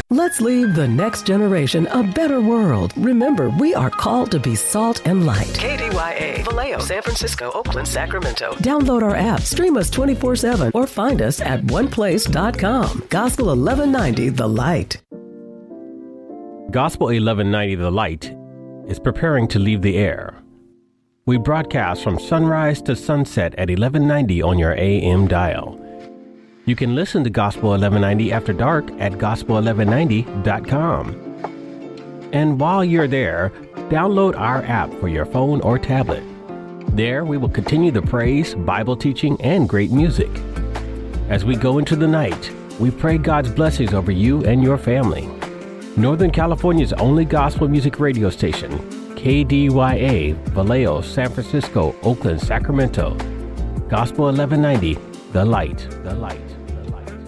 Let's leave the next generation a better world. Remember, we are called to be salt and light. KDYA, Vallejo, San Francisco, Oakland, Sacramento. Download our app, stream us 24/7, or find us at oneplace.com. Gospel 1190, The Light. Gospel 1190, The Light is preparing to leave the air. We broadcast from sunrise to sunset at 1190 on your AM dial. You can listen to Gospel 1190 After Dark at gospel1190.com. And while you're there, download our app for your phone or tablet. There, we will continue the praise, Bible teaching, and great music. As we go into the night, we pray God's blessings over you and your family. Northern California's only gospel music radio station, KDYA, Vallejo, San Francisco, Oakland, Sacramento. Gospel 1190, The Light, The Light.